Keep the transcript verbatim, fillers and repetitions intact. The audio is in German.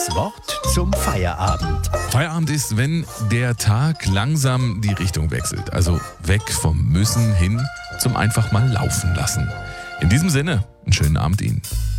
Das Wort zum Feierabend. Feierabend ist, wenn der Tag langsam die Richtung wechselt. Also weg vom Müssen hin zum einfach mal laufen lassen. In diesem Sinne, einen schönen Abend Ihnen.